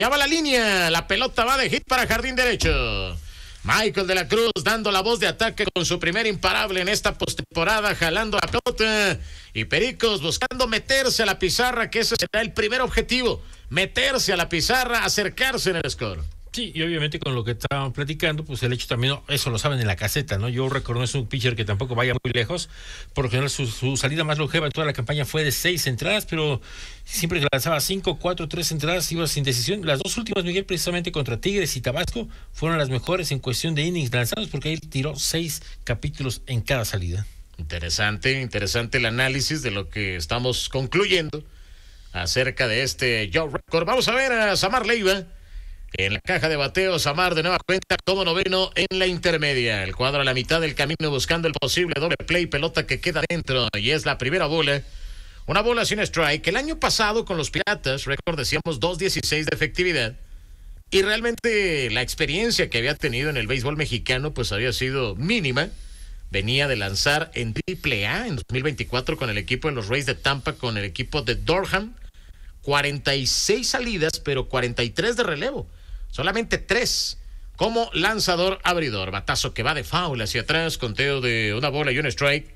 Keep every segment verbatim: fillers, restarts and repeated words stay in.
Ya va la línea, la pelota va de hit para jardín derecho. Michael de la Cruz dando la voz de ataque con su primer imparable en esta postemporada, jalando la pelota. Y Pericos buscando meterse a la pizarra, que ese será el primer objetivo. Meterse a la pizarra, acercarse en el score. Sí, y obviamente con lo que estábamos platicando, pues el hecho también, eso lo saben en la caseta, ¿no? Yo recuerdo, es un pitcher que tampoco vaya muy lejos. Por lo general, su, su salida más longeva en toda la campaña fue de seis entradas, pero siempre que lanzaba cinco, cuatro, tres entradas, iba sin decisión. Las dos últimas, Miguel, precisamente contra Tigres y Tabasco, fueron las mejores en cuestión de innings lanzados, porque ahí tiró seis capítulos en cada salida. Interesante, interesante el análisis de lo que estamos concluyendo acerca de este Joe Record. Vamos a ver a Samar Leiva. En la caja de bateo, Samar de nueva cuenta como noveno en la intermedia. El cuadro a la mitad del camino buscando el posible doble play, pelota que queda dentro y es la primera bola. Una bola sin strike. El año pasado con los Piratas, récord decíamos dos dieciséis de efectividad. Y realmente la experiencia que había tenido en el béisbol mexicano pues había sido mínima. Venía de lanzar en triple A en dos mil veinticuatro con el equipo de los Rays de Tampa, con el equipo de Durham. cuarenta y seis salidas, pero cuarenta y tres de relevo. Solamente tres como lanzador abridor. Batazo que va de foul hacia atrás, conteo de una bola y un strike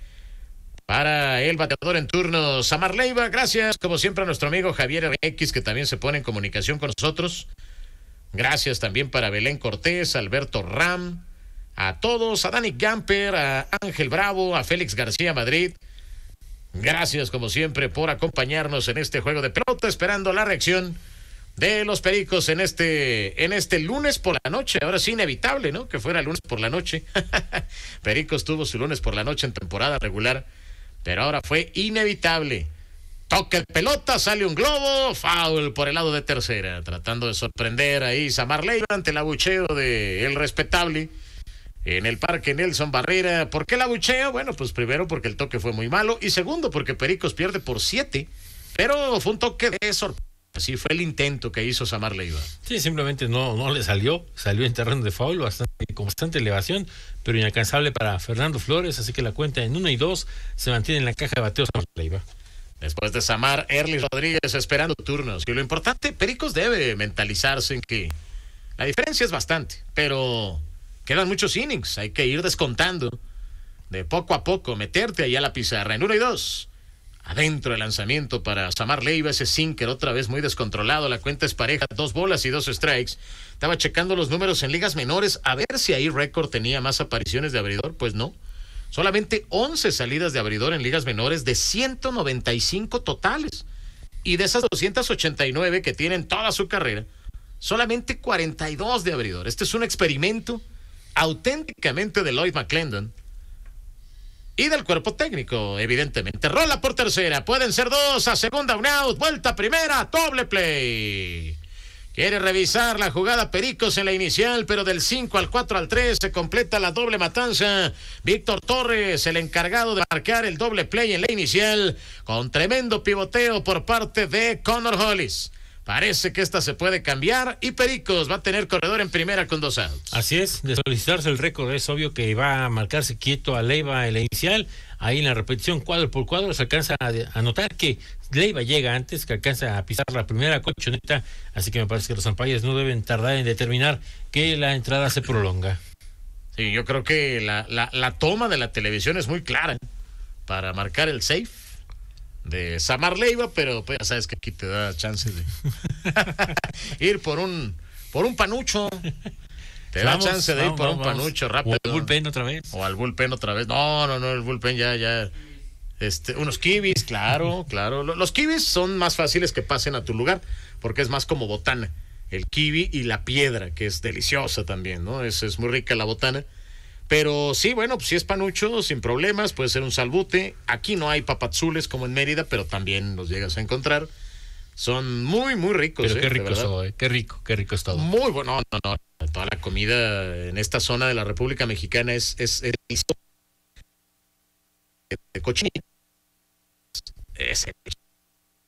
para el bateador en turno, Samar Leiva. Gracias, como siempre, a nuestro amigo Javier R X, que también se pone en comunicación con nosotros. Gracias también para Belén Cortés, Alberto Ram, a todos, a Dani Gamper, a Ángel Bravo, a Félix García Madrid. Gracias, como siempre, por acompañarnos en este juego de pelota, esperando la reacción de los Pericos en este, en este lunes por la noche. Ahora sí, inevitable, ¿no? Que fuera lunes por la noche. Pericos tuvo su lunes por la noche en temporada regular, pero ahora fue inevitable. Toca el pelota, sale un globo, foul por el lado de tercera, tratando de sorprender ahí Samar Leiva ante el abucheo de el respetable en el Parque Nelson Barrera. ¿Por qué el abucheo? Bueno, pues primero porque el toque fue muy malo y segundo porque Pericos pierde por siete, pero fue un toque de sorpresa. Así fue el intento que hizo Samar Leiva. Sí, simplemente no, no le salió, salió en terreno de foul, bastante, con bastante elevación, pero inalcanzable para Fernando Flores, así que la cuenta en uno y dos se mantiene en la caja de bateo Samar Leiva. Después de Samar, Erlis Rodríguez esperando turnos. Y lo importante, Pericos debe mentalizarse en que la diferencia es bastante, pero quedan muchos innings, hay que ir descontando de poco a poco, meterte ahí a la pizarra en uno y dos. Adentro el lanzamiento para Samar Leiva, ese sinker otra vez muy descontrolado, la cuenta es pareja, dos bolas y dos strikes. Estaba checando los números en ligas menores a ver si ahí récord tenía más apariciones de abridor, pues no. Solamente once salidas de abridor en ligas menores de ciento noventa y cinco totales. Y de esas doscientas ochenta y nueve que tienen toda su carrera, solamente cuarenta y dos de abridor. Este es un experimento auténticamente de Lloyd McClendon y del cuerpo técnico, evidentemente. Rola por tercera, pueden ser dos, a segunda un out, vuelta a primera, doble play. Quiere revisar la jugada Pericos en la inicial, pero del cinco al cuatro al tres se completa la doble matanza. Víctor Torres, el encargado de marcar el doble play en la inicial, con tremendo pivoteo por parte de Connor Hollis. Parece que esta se puede cambiar y Pericos va a tener corredor en primera con dos outs. Así es, de solicitarse el récord es obvio que va a marcarse quieto a Leiva en la inicial. Ahí en la repetición cuadro por cuadro se alcanza a, a notar que Leiva llega antes, que alcanza a pisar la primera colchoneta, así que me parece que los umpires no deben tardar en determinar que la entrada se prolonga. Sí, yo creo que la, la, la toma de la televisión es muy clara para marcar el safe de Samar Leiva, pero pues ya sabes que aquí te da chance de ir por un por un panucho. Te da vamos, chance de vamos, ir por vamos, un panucho rápido. O al bullpen otra vez. O al bullpen otra vez. No, no, no, el bullpen ya, ya. Este, unos kiwis, claro, claro. Los kiwis son más fáciles que pasen a tu lugar, porque es más como botana. El kiwi y la piedra, que es deliciosa también, ¿no? Es, es muy rica la botana. Pero sí, bueno, pues si es panucho, sin problemas, puede ser un salbute. Aquí no hay papazules como en Mérida, pero también los llegas a encontrar. Son muy, muy ricos. Pero eh, qué rico es todo, eh. Qué rico, qué rico es todo. Muy bueno, no, no, no. Toda la comida en esta zona de la República Mexicana es, es, es de cochinita. Es